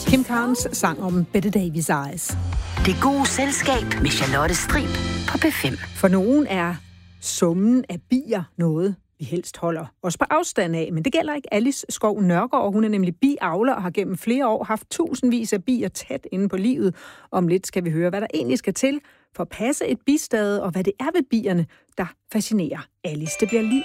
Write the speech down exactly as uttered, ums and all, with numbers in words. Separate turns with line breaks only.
Kim Carnes sang om Bette Davis Eyes.
Det gode selskab med Charlotte Strib på P fem.
For nogen er summen af bier noget, vi helst holder os på afstand af. Men det gælder ikke Alice Skov Nørgaard. Hun er nemlig biavler og har gennem flere år haft tusindvis af bier tæt inde på livet. Om lidt skal vi høre, hvad der egentlig skal til for at passe et bistade, og hvad det er ved bierne, der fascinerer Alice. Det bliver lige